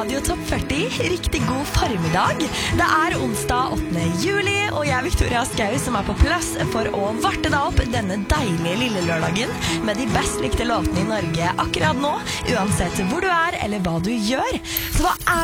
Radio Topp 40. Riktig god formiddag. Det er onsdag 8. juli, og jeg er Victoria Skau som er på plass for å varte deg opp denne deilige lille lørdagen med de best likte låtene i Norge akkurat nå, uansett hvor du er eller hva du gjør. Så hva er